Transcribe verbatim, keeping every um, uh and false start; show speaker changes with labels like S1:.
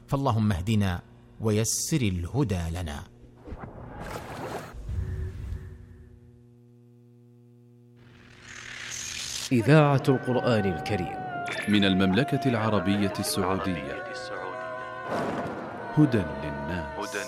S1: فاللهم اهدنا ويسر الهدى لنا.
S2: إذاعة القرآن الكريم
S3: من المملكة العربية السعودية، هدى للناس.